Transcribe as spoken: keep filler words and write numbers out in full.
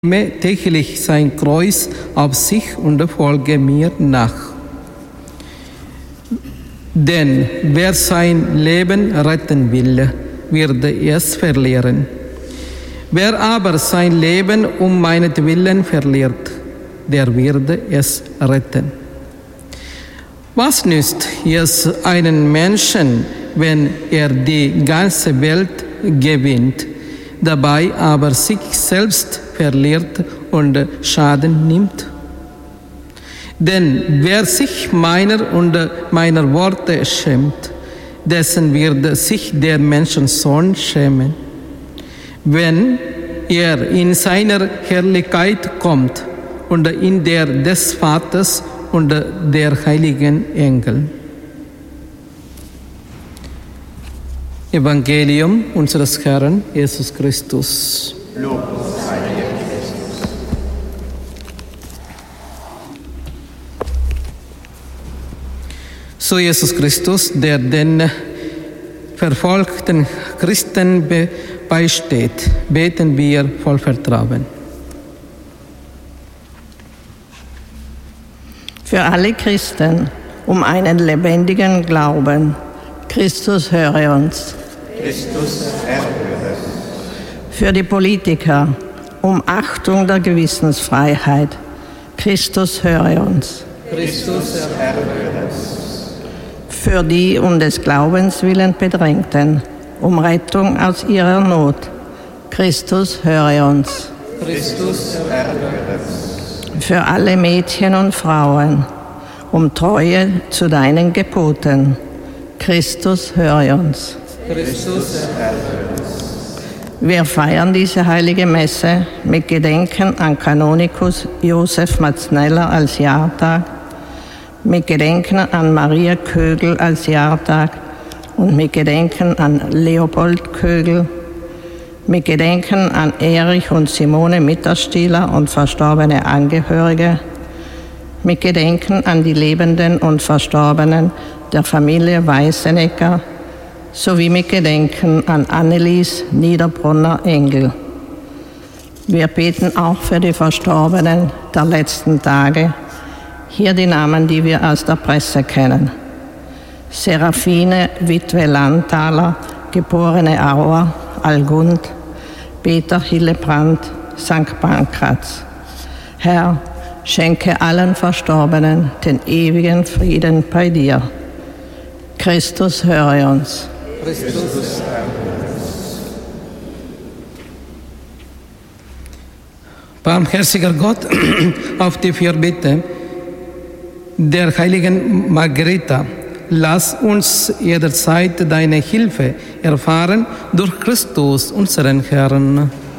Nehme täglich sein Kreuz auf sich und folge mir nach. Denn wer sein Leben retten will, wird es verlieren. Wer aber sein Leben um meinetwillen verliert, der wird es retten. Was nützt es einen Menschen, wenn er die ganze Welt gewinnt, dabei aber sich selbst verliert und Schaden nimmt? Denn wer sich meiner und meiner Worte schämt, dessen wird sich der Menschensohn schämen, wenn er in seiner Herrlichkeit kommt und in der des Vaters und der heiligen Engel. Evangelium unseres Herrn Jesus Christus. Lob sei dir, Christus. So Jesus Christus, der den verfolgten Christen beisteht, beten wir voll Vertrauen. Für alle Christen um einen lebendigen Glauben. Christus, höre uns. Christus, erhöre. Für die Politiker um Achtung der Gewissensfreiheit. Christus, höre uns. Christus, erhöre. Für die um des Glaubens willen Bedrängten, um Rettung aus ihrer Not. Christus, höre uns. Christus, erhöre. Für alle Mädchen und Frauen, um Treue zu deinen Geboten. Christus, höre uns. Christus, erhöre. Wir feiern diese heilige Messe mit Gedenken an Kanonikus Josef Matzneller als Jahrtag, mit Gedenken an Maria Kögel als Jahrtag und mit Gedenken an Leopold Kögel, mit Gedenken an Erich und Simone Mitterstieler und verstorbene Angehörige, mit Gedenken an die Lebenden und Verstorbenen der Familie Weißenegger sowie mit Gedenken an Annelies Niederbrunner-Engel. Wir beten auch für die Verstorbenen der letzten Tage. Hier die Namen, die wir aus der Presse kennen. Seraphine Witwe Landthaler, geborene Auer, Algund, Peter Hillebrand, Sankt Pankraz. Herr, schenke allen Verstorbenen den ewigen Frieden bei dir. Christus, höre uns. Christus, Barmherziger Gott, auf die Fürbitte der heiligen Margareta, lass uns jederzeit deine Hilfe erfahren durch Christus, unseren Herrn.